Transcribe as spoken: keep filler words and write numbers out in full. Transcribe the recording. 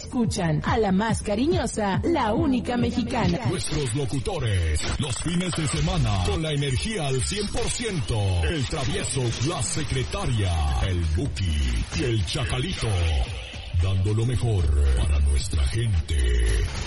Escuchan a la más cariñosa, la única mexicana. Nuestros locutores, los fines de semana, con la energía al cien por ciento. El travieso, la secretaria, el Buki y el Chacalito. Dando lo mejor para nuestra gente.